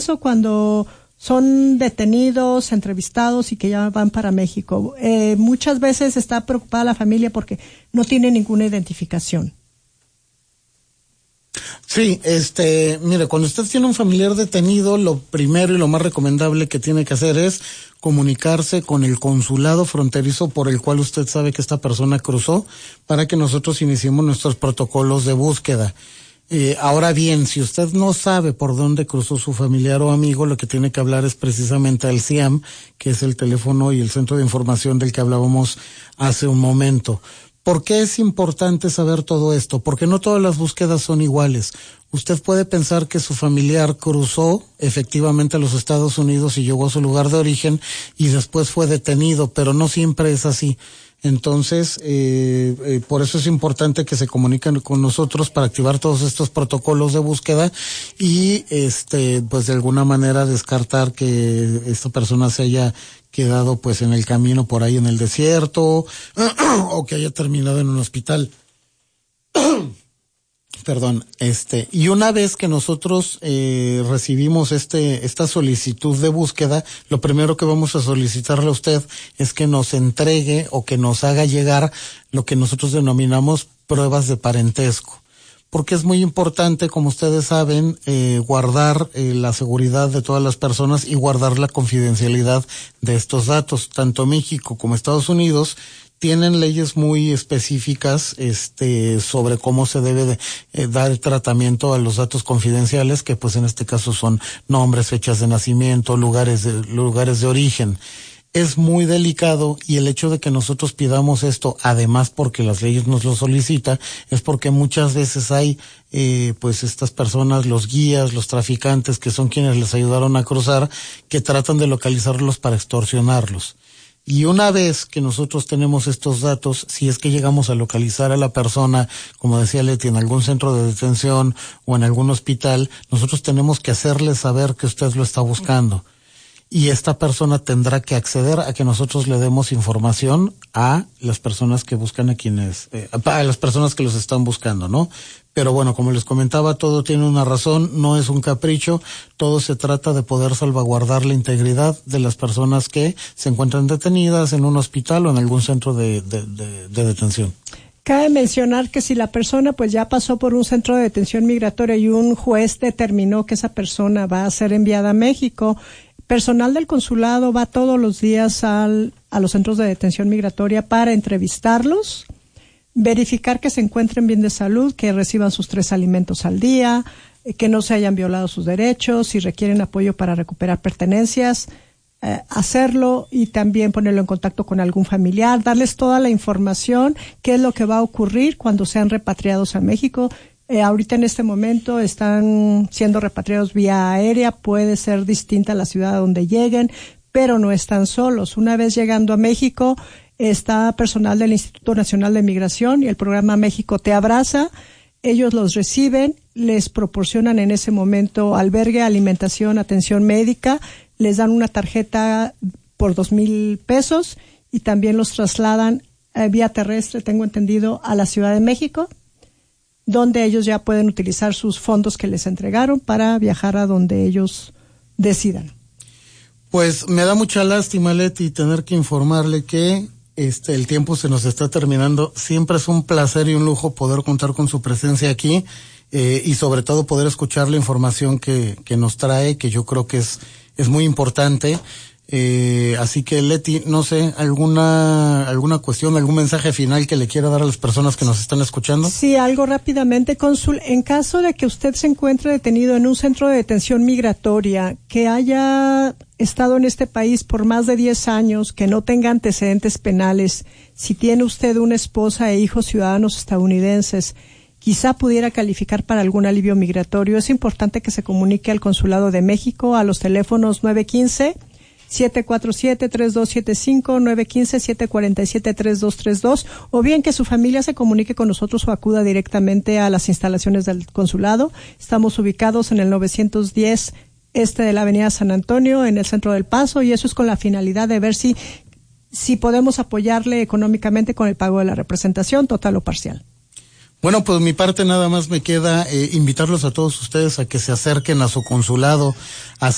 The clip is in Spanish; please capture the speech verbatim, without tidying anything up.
cuando son detenidos, entrevistados y que ya van para México. Eh, muchas veces está preocupada la familia porque no tiene ninguna identificación. Sí, este, mire, cuando usted tiene un familiar detenido, lo primero y lo más recomendable que tiene que hacer es comunicarse con el consulado fronterizo por el cual usted sabe que esta persona cruzó, para que nosotros iniciemos nuestros protocolos de búsqueda. Eh, ahora bien, si usted no sabe por dónde cruzó su familiar o amigo, lo que tiene que hablar es precisamente al C I A M, que es el teléfono y el centro de información del que hablábamos hace un momento. ¿Por qué es importante saber todo esto? Porque no todas las búsquedas son iguales. Usted puede pensar que su familiar cruzó efectivamente a los Estados Unidos y llegó a su lugar de origen y después fue detenido, pero no siempre es así. Entonces, eh, eh, por eso es importante que se comuniquen con nosotros para activar todos estos protocolos de búsqueda y, este, pues de alguna manera descartar que esta persona se haya quedado pues en el camino por ahí en el desierto o que haya terminado en un hospital. Perdón, este, y una vez que nosotros eh, recibimos este esta solicitud de búsqueda, lo primero que vamos a solicitarle a usted es que nos entregue o que nos haga llegar lo que nosotros denominamos pruebas de parentesco, porque es muy importante, como ustedes saben, eh, guardar eh, la seguridad de todas las personas y guardar la confidencialidad de estos datos. Tanto México como Estados Unidos tienen leyes muy específicas este sobre cómo se debe de eh, dar tratamiento a los datos confidenciales, que pues en este caso son nombres, fechas de nacimiento, lugares de lugares de origen. Es muy delicado y el hecho de que nosotros pidamos esto, además porque las leyes nos lo solicitan, es porque muchas veces hay eh, pues estas personas, los guías, los traficantes, que son quienes les ayudaron a cruzar, que tratan de localizarlos para extorsionarlos. Y una vez que nosotros tenemos estos datos, si es que llegamos a localizar a la persona, como decía Leti, en algún centro de detención o en algún hospital, nosotros tenemos que hacerle saber que usted lo está buscando. Y esta persona tendrá que acceder a que nosotros le demos información a las personas que buscan a quienes, eh, a las personas que los están buscando, ¿no? Pero bueno, como les comentaba, todo tiene una razón, no es un capricho, todo se trata de poder salvaguardar la integridad de las personas que se encuentran detenidas en un hospital o en algún centro de, de, de, de detención. Cabe mencionar que si la persona pues ya pasó por un centro de detención migratoria y un juez determinó que esa persona va a ser enviada a México, personal del consulado va todos los días al, a los centros de detención migratoria para entrevistarlos, verificar que se encuentren bien de salud, que reciban sus tres alimentos al día, que no se hayan violado sus derechos, si requieren apoyo para recuperar pertenencias, eh, hacerlo y también ponerlo en contacto con algún familiar, darles toda la información, qué es lo que va a ocurrir cuando sean repatriados a México. Eh, ahorita en este momento están siendo repatriados vía aérea, puede ser distinta la ciudad a donde lleguen, pero no están solos. Una vez llegando a México, está personal del Instituto Nacional de Migración y el programa México Te Abraza. Ellos los reciben, les proporcionan en ese momento albergue, alimentación, atención médica, les dan una tarjeta por dos mil pesos y también los trasladan eh, vía terrestre, tengo entendido, a la Ciudad de México, donde ellos ya pueden utilizar sus fondos que les entregaron para viajar a donde ellos decidan. Pues me da mucha lástima, Leti, tener que informarle que este el tiempo se nos está terminando. Siempre es un placer y un lujo poder contar con su presencia aquí eh, y sobre todo poder escuchar la información que, que nos trae, que yo creo que es, es muy importante. Eh, así que Leti, no sé, alguna alguna cuestión, algún mensaje final que le quiera dar a las personas que nos están escuchando. Sí, algo rápidamente, cónsul. En caso de que usted se encuentre detenido en un centro de detención migratoria, que haya estado en este país por más de diez años, que no tenga antecedentes penales, si tiene usted una esposa e hijos ciudadanos estadounidenses, quizá pudiera calificar para algún alivio migratorio. Es importante que se comunique al Consulado de México a los teléfonos nueve uno cinco, siete cuatro siete, tres dos siete cinco, nueve uno cinco, siete cuatro siete, tres dos tres dos, o bien que su familia se comunique con nosotros o acuda directamente a las instalaciones del consulado. Estamos ubicados en el novecientos diez este de la Avenida San Antonio, en el centro del Paso, y eso es con la finalidad de ver si, si podemos apoyarle económicamente con el pago de la representación, total o parcial. Bueno, pues mi parte nada más me queda eh, invitarlos a todos ustedes a que se acerquen a su consulado, a